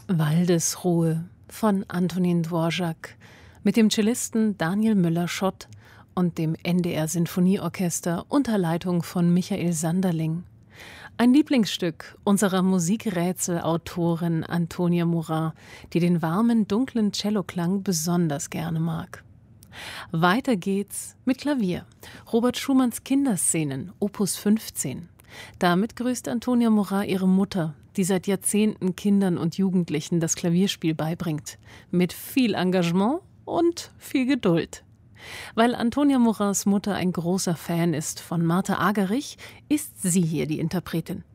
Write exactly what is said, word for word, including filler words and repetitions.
Waldesruhe von Antonin Dvorak mit dem Cellisten Daniel Müller-Schott und dem N D R-Sinfonieorchester unter Leitung von Michael Sanderling. Ein Lieblingsstück unserer Musikrätselautorin Antonia Morin, die den warmen, dunklen Celloklang besonders gerne mag. Weiter geht's mit Klavier. Robert Schumanns Kinderszenen, Opus fünfzehn. Damit grüßt Antonia Morin ihre Mutter, die seit Jahrzehnten Kindern und Jugendlichen das Klavierspiel beibringt. Mit viel Engagement und viel Geduld. Weil Antonia Morins Mutter ein großer Fan ist von Martha Argerich, ist sie hier die Interpretin.